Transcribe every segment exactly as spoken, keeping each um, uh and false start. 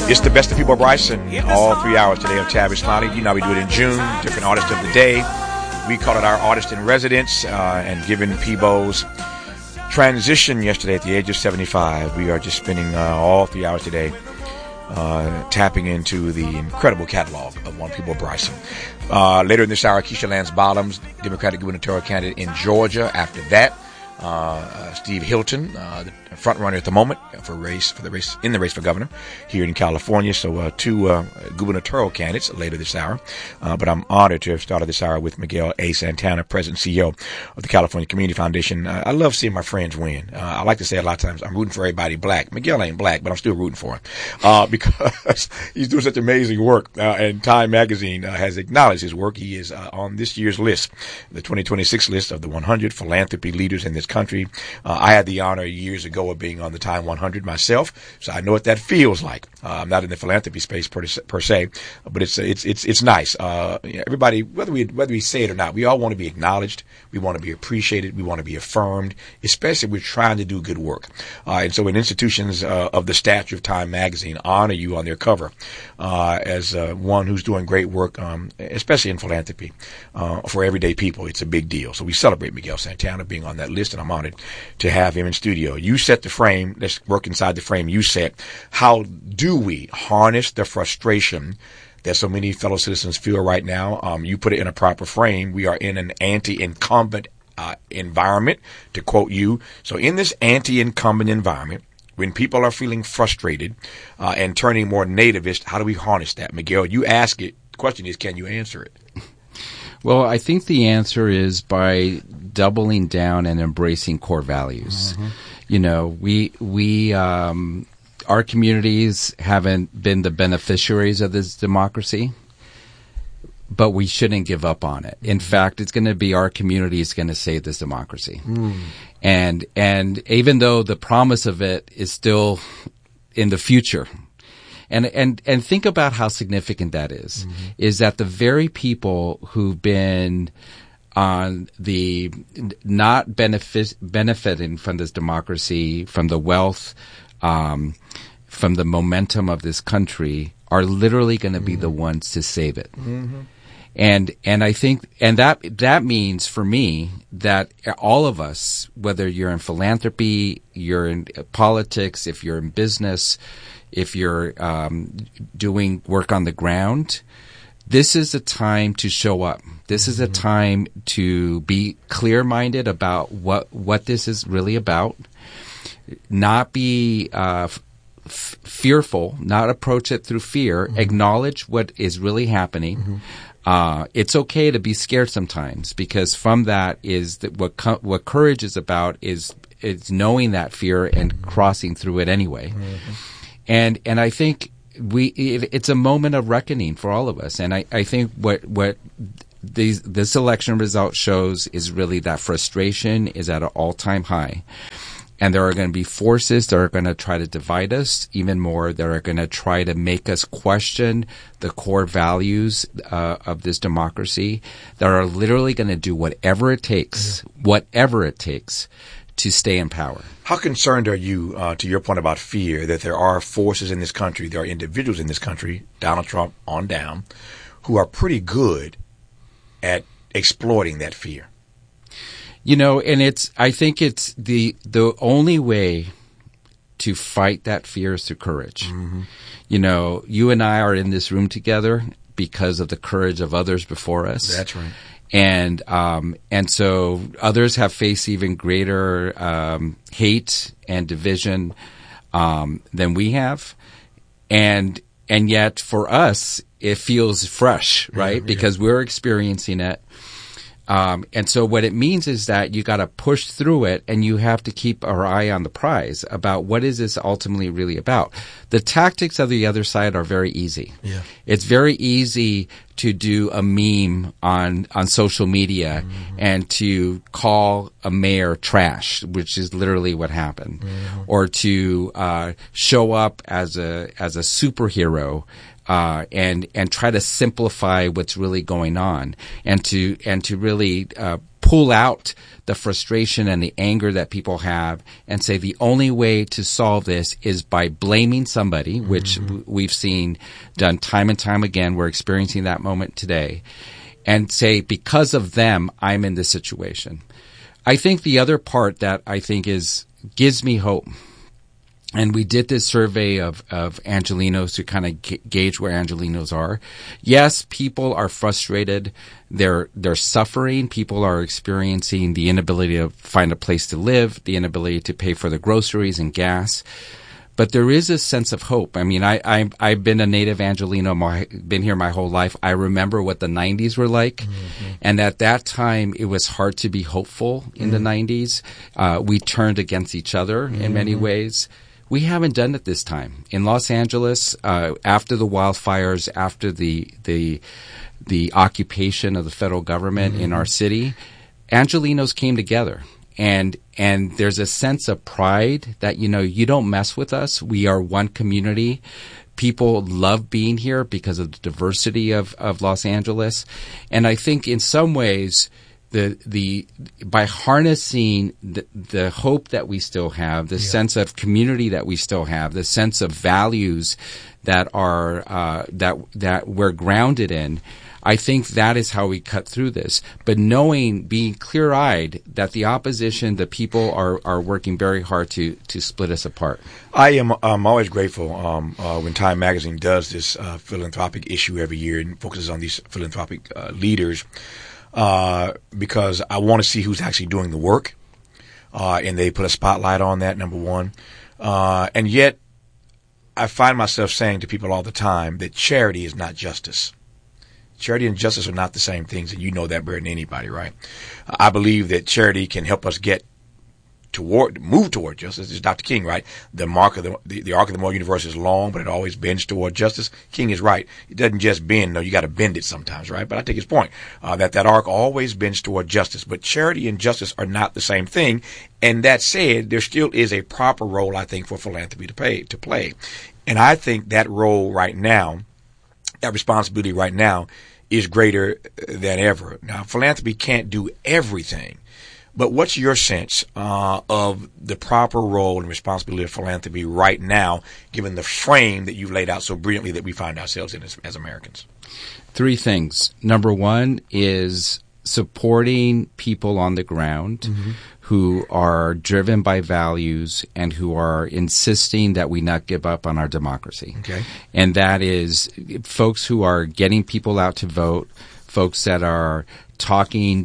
It's the best of People Bryson, all three hours today of Tavis Smiley. You know, we do it in June, different artist of the day. We call it our artist in residence, uh, and given Peebo's transition yesterday at the age of seventy-five, we are just spending uh, all three hours today uh, tapping into the incredible catalog of one Peebo Bryson. Uh, later in this hour, Keisha Lance Bottoms, Democratic gubernatorial candidate in Georgia. After that, uh, uh, Steve Hilton, uh, the front runner at the moment for race for the race in the race for governor here in California. So uh, two uh, gubernatorial candidates later this hour. Uh, but I'm honored to have started this hour with Miguel A. Santana, President and C E O of the California Community Foundation. Uh, I love seeing my friends win. Uh, I like to say a lot of times I'm rooting for everybody black. Miguel ain't black, but I'm still rooting for him uh, because he's doing such amazing work. Uh, and Time Magazine uh, has acknowledged his work. He is uh, on this year's list, the twenty twenty-six list of the one hundred philanthropy leaders in this country. Uh, I had the honor years ago of being on the Time one hundred myself, so I know what that feels like. Uh, I'm not in the philanthropy space per, per se, but it's it's it's it's nice. Uh, everybody, whether we whether we say it or not, we all want to be acknowledged. We want to be appreciated. We want to be affirmed, especially if we're trying to do good work. Uh, and so, when institutions uh, of the stature of Time Magazine honor you on their cover uh, as uh, one who's doing great work, um, especially in philanthropy uh, for everyday people, it's a big deal. So we celebrate Miguel Santana being on that list, and I'm honored to have him in studio. You set the frame. Let's work inside the frame you set. How do we harness the frustration that so many fellow citizens feel right now? Um, you put it in a proper frame. We are in an anti-incumbent uh, environment, to quote you. So in this anti-incumbent environment, when people are feeling frustrated uh, and turning more nativist, how do we harness that? Miguel, you ask it. The question is, can you answer it? Well, I think the answer is by doubling down and embracing core values. Mm-hmm. You know, we we um, our communities haven't been the beneficiaries of this democracy, but we shouldn't give up on it. In fact, it's going to be our community is going to save this democracy. Mm. And and even though the promise of it is still in the future, and and and think about how significant that is. Mm-hmm. Is that the very people who've been on the not benefit, benefiting from this democracy, from the wealth, um, from the momentum of this country, are literally going to be mm-hmm. the ones to save it. Mm-hmm. And and I think and that that means for me that all of us, whether you're in philanthropy, you're in politics, if you're in business, if you're um, doing work on the ground, this is a time to show up. This is a time to be clear-minded about what what this is really about. Not be uh, f- fearful. Not approach it through fear. Mm-hmm. Acknowledge what is really happening. Mm-hmm. Uh, it's okay to be scared sometimes, because from that is that what co- what courage is about is is knowing that fear and mm-hmm. crossing through it anyway. Mm-hmm. And and I think we it, it's a moment of reckoning for all of us. And I, I think what what these, this election result shows is really that frustration is at an all-time high. And there are going to be forces that are going to try to divide us even more, that are going to try to make us question the core values uh, of this democracy, that are literally going to do whatever it takes, mm-hmm. whatever it takes to stay in power. How concerned are you, uh, to your point about fear, that there are forces in this country, there are individuals in this country, Donald Trump on down, who are pretty good at exploiting that fear? You know, and it's, I think it's the, the only way to fight that fear is through courage. Mm-hmm. You know, you and I are in this room together because of the courage of others before us. That's right. And, um, and so others have faced even greater, um, hate and division, um, than we have. And, and yet for us, it feels fresh, right? Yeah, yeah. Because we're experiencing it. Um, and so what it means is that you got to push through it, and you have to keep our eye on the prize about what is this ultimately really about. The tactics of the other side are very easy. Yeah. It's very easy to do a meme on, on social media mm-hmm. and to call a mayor trash, which is literally what happened, mm-hmm. or to uh, show up as a as a superhero uh, and and try to simplify what's really going on, and to and to really uh, pull out the frustration and the anger that people have, and say the only way to solve this is by blaming somebody, which mm-hmm. w- we've seen done time and time again. We're experiencing that moment today, and say because of them, I'm in this situation. I think the other part that I think is gives me hope. And we did this survey of, of Angelenos to kind of g- gauge where Angelenos are. Yes, people are frustrated. They're, they're suffering. People are experiencing the inability to find a place to live, the inability to pay for the groceries and gas. But there is a sense of hope. I mean, I, I, I've been a native Angeleno, my, been here my whole life. I remember what the nineties were like. Mm-hmm. And at that time, it was hard to be hopeful in mm-hmm. the nineties. Uh, we turned against each other mm-hmm. in many ways. We haven't done it this time. In Los Angeles, uh, after the wildfires, after the, the, the occupation of the federal government mm-hmm. in our city, Angelenos came together. And, and there's a sense of pride that, you know, you don't mess with us. We are one community. People love being here because of the diversity of, of Los Angeles. And I think in some ways, the, the, by harnessing the, the hope that we still have, the yeah. sense of community that we still have, the sense of values that are, uh, that, that we're grounded in, I think that is how we cut through this. But knowing, being clear-eyed that the opposition, the people are, are working very hard to, to split us apart. I am I'm always grateful um, uh, when Time Magazine does this uh, philanthropic issue every year and focuses on these philanthropic uh, leaders uh, because I want to see who's actually doing the work. Uh, and they put a spotlight on that, number one. Uh, and yet I find myself saying to people all the time that charity is not justice. Charity and justice are not the same things, and you know that better than anybody, right? I believe that charity can help us get toward, move toward justice. It's Doctor King, right? The mark of the, the, the arc of the moral universe is long, but it always bends toward justice. King is right. It doesn't just bend. No, you got to bend it sometimes, right? But I take his point, uh, that that arc always bends toward justice. But charity and justice are not the same thing. And that said, there still is a proper role, I think, for philanthropy to pay, to play. And I think that role right now, that responsibility right now is greater than ever. Now, philanthropy can't do everything, but what's your sense uh, of the proper role and responsibility of philanthropy right now, given the frame that you've laid out so brilliantly that we find ourselves in as, as Americans? Three things. Number one is supporting people on the ground mm-hmm. who are driven by values and who are insisting that we not give up on our democracy. Okay. And that is folks who are getting people out to vote, folks that are talking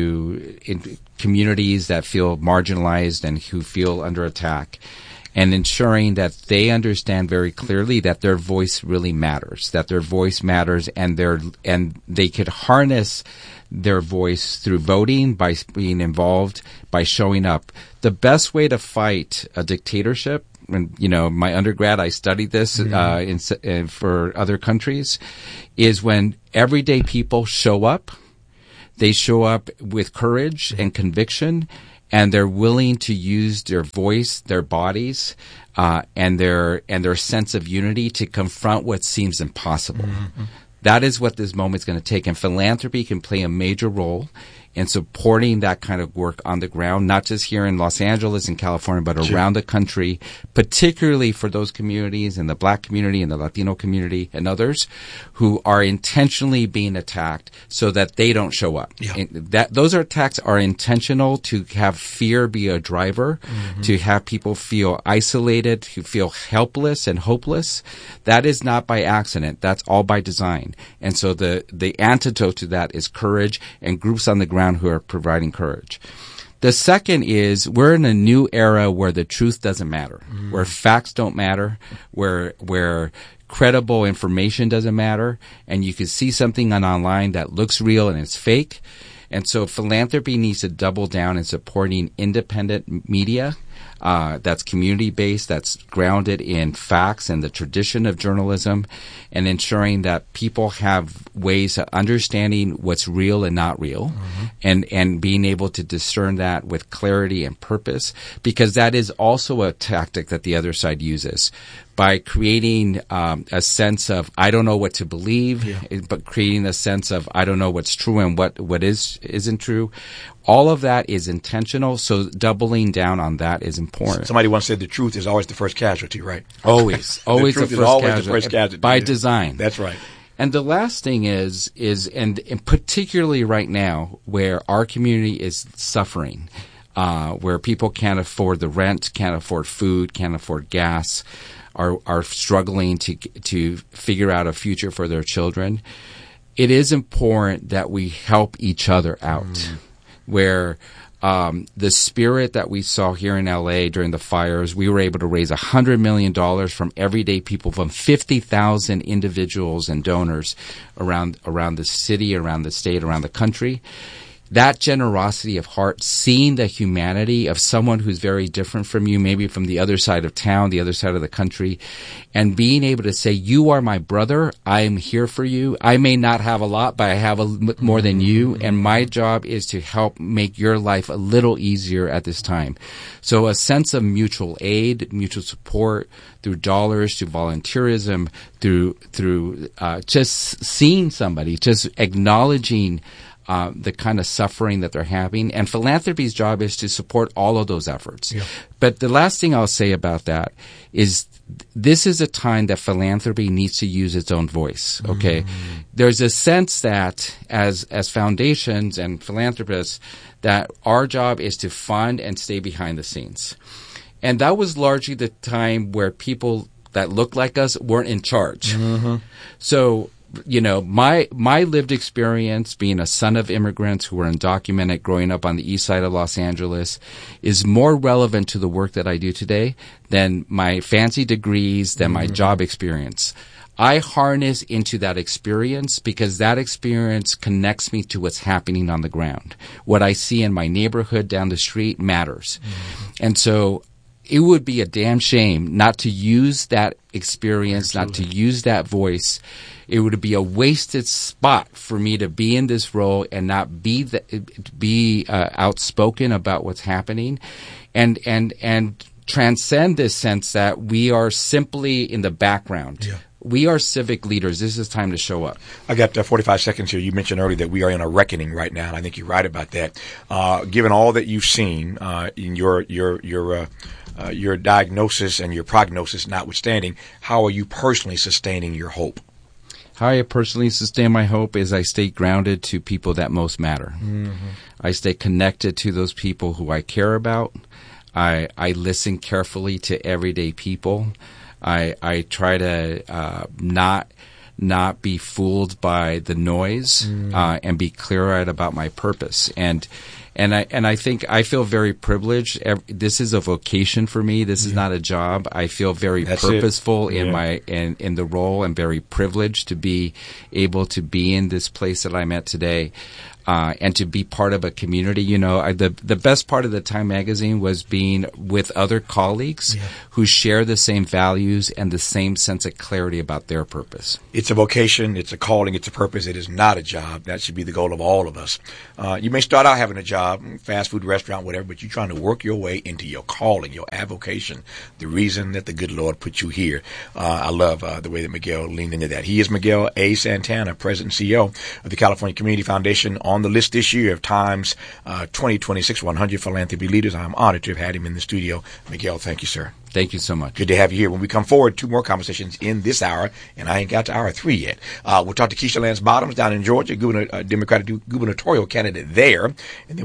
to in communities that feel marginalized and who feel under attack, and ensuring that they understand very clearly that their voice really matters, that their voice matters, and their and they could harness their voice through voting, by being involved, by showing up. The best way to fight a dictatorship, and you know, my undergrad, I studied this mm-hmm. uh, in, uh, for other countries, is when everyday people show up. They show up with courage and conviction, and they're willing to use their voice, their bodies, uh, and their and their sense of unity to confront what seems impossible. Mm-hmm. That is what this moment is going to take, and philanthropy can play a major role in supporting that kind of work on the ground, not just here in Los Angeles and California, but sure. around the country, particularly for those communities in the Black community and the Latino community and others who are intentionally being attacked so that they don't show up. Yeah. That those are attacks are intentional to have fear be a driver, mm-hmm. to have people feel isolated, to feel helpless and hopeless. That is not by accident. That's all by design. And so the, the antidote to that is courage and groups on the ground who are providing courage. The second is we're in a new era where the truth doesn't matter, mm. where facts don't matter, where where credible information doesn't matter, and you can see something on online that looks real and it's fake. And so philanthropy needs to double down in supporting independent media uh, that's community-based, that's grounded in facts and the tradition of journalism, and ensuring that people have ways of understanding what's real and not real, mm-hmm. and, and being able to discern that with clarity and purpose, because that is also a tactic that the other side uses. By creating um, a sense of I don't know what to believe, yeah. but creating a sense of I don't know what's true and what, what is isn't true. All of that is intentional, so doubling down on that is important. Somebody once said the truth is always the first casualty, right? Always, always the, truth the, is first always casualty, the first casualty by yeah. design. That's right. And the last thing is is and, and particularly right now where our community is suffering. Uh, where people can't afford the rent, can't afford food, can't afford gas, are are struggling to to figure out a future for their children. It is important that we help each other out. Mm. Where um, the spirit that we saw here in L A during the fires, we were able to raise one hundred million dollars from everyday people, from fifty thousand individuals and donors around around the city, around the state, around the country. That generosity of heart, seeing the humanity of someone who's very different from you, maybe from the other side of town, the other side of the country, and being able to say, you are my brother, I am here for you. I may not have a lot, but I have a, more than you, and my job is to help make your life a little easier at this time. So a sense of mutual aid, mutual support, through dollars, through volunteerism, through, through uh, just seeing somebody, just acknowledging Uh, the kind of suffering that they're having. And philanthropy's job is to support all of those efforts. Yeah. But the last thing I'll say about that is th- this is a time that philanthropy needs to use its own voice, okay? Mm. There's a sense that as as foundations and philanthropists, that our job is to fund and stay behind the scenes. And that was largely the time where people that looked like us weren't in charge. Mm-hmm. So you know, my my lived experience being a son of immigrants who were undocumented growing up on the east side of Los Angeles is more relevant to the work that I do today than my fancy degrees, than my mm-hmm. job experience. I harness into that experience because that experience connects me to what's happening on the ground. What I see in my neighborhood down the street matters. Mm-hmm. And so it would be a damn shame not to use that experience, Absolutely. Not to use that voice. It would be a wasted spot for me to be in this role and not be the, be uh, outspoken about what's happening, and and and transcend this sense that we are simply in the background. Yeah. We are civic leaders. This is time to show up. I got uh, forty-five seconds here. You mentioned earlier that we are in a reckoning right now, and I think you're right about that. Uh, given all that you've seen uh, in your your your uh, uh, your diagnosis and your prognosis notwithstanding, how are you personally sustaining your hope? How I personally sustain my hope is I stay grounded to people that most matter. Mm-hmm. I stay connected to those people who I care about. I I listen carefully to everyday people. I I try to uh, not not be fooled by the noise mm. uh, and be clear-eyed about my purpose. And and I and I think I feel very privileged. This is a vocation for me. This yeah. is not a job. I feel very That's purposeful in yeah. my in in the role, and very privileged to be able to be in this place that I'm at today. Uh, and to be part of a community. You know, I, the the best part of the Time magazine was being with other colleagues yeah. who share the same values and the same sense of clarity about their purpose. It's a vocation, it's a calling, it's a purpose. It is not a job. That should be the goal of all of us. Uh, you may start out having a job, fast food restaurant, whatever, but you're trying to work your way into your calling, your avocation, the reason that the good Lord put you here. Uh, I love uh, the way that Miguel leaned into that. He is Miguel A. Santana, President and C E O of the California Community Foundation, on the list this year of Time's uh, twenty twenty-six one hundred Philanthropy Leaders. I'm honored to have had him in the studio. Miguel, thank you, sir. Thank you so much. Good to have you here. When we come forward, two more conversations in this hour, and I ain't got to hour three yet. Uh, we'll talk to Keisha Lance Bottoms down in Georgia, governor, uh, Democratic gubernatorial candidate there, and then